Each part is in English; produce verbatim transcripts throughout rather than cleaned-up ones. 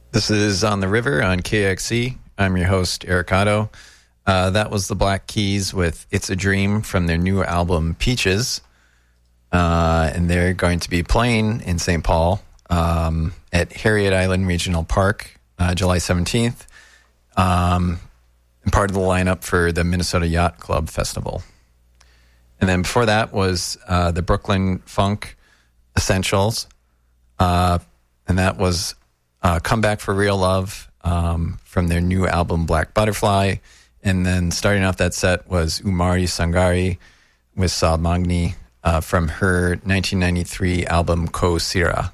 This is On the River on K X E. I'm your host, Eric Otto. Uh, that was the Black Keys with It's a Dream from their new album, Peaches. Uh, and they're going to be playing in Saint Paul um, at Harriet Island Regional Park, uh, July seventeenth. Um, and part of the lineup for the Minnesota Yacht Club Festival. And then before that was uh, the Brooklyn Funk Essentials. Uh, and that was uh, Come Back for Real Love um, from their new album, Black Butterfly. And then starting off that set was Umari Sangari with Sal Magni uh, from her nineteen ninety-three album, Ko Sira.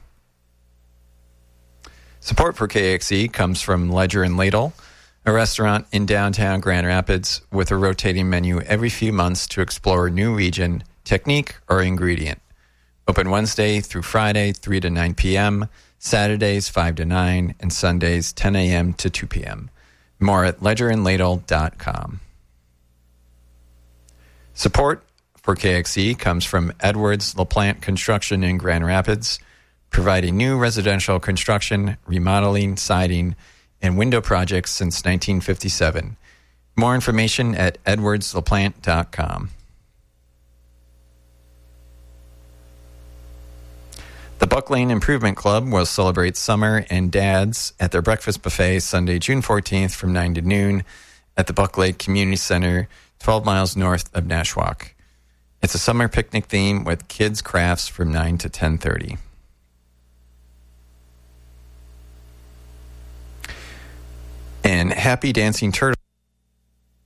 Support for K X E comes from Ledger and Ladle, a restaurant in downtown Grand Rapids with a rotating menu every few months to explore a new region, technique, or ingredient. Open Wednesday through Friday, three to nine p.m., Saturdays, five to nine, and Sundays, ten a.m. to two p.m. More at ledger and ladle dot com. Support for K X E comes from Edwards LaPlante Construction in Grand Rapids, providing new residential construction, remodeling, siding, and window projects since nineteen fifty-seven. More information at edwards laplante dot com. The Buck Lane Improvement Club will celebrate summer and dads at their breakfast buffet Sunday, June fourteenth from nine to noon at the Buck Lake Community Center, twelve miles north of Nashwauk. It's a summer picnic theme with kids' crafts from nine to ten thirty. And Happy Dancing Turtle